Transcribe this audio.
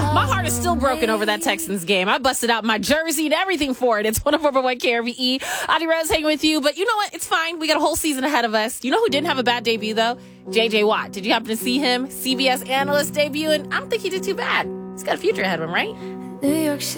My heart is still broken over that Texans game. I busted out my jersey and everything for it. It's 104.1 KRVE. Adi Rose hanging with you. But you know what? It's fine. We got a whole season ahead of us. You know who didn't have a bad debut, though? J.J. Watt. Did you happen to see him? CBS analyst debut. And I don't think he did too bad. He's got a future ahead of him, right? New York City.